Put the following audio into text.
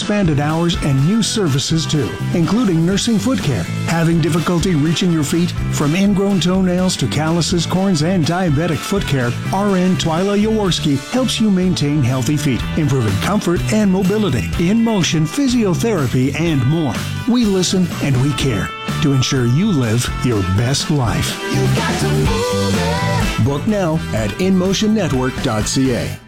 expanded hours and new services too, including nursing foot care. Having difficulty reaching your feet? From ingrown toenails to calluses, corns, and diabetic foot care, RN Twyla Jaworski helps you maintain healthy feet, improving comfort and mobility, in motion physiotherapy, and more. We listen and we care to ensure you live your best life. You got to move it. Book now at InMotionNetwork.ca.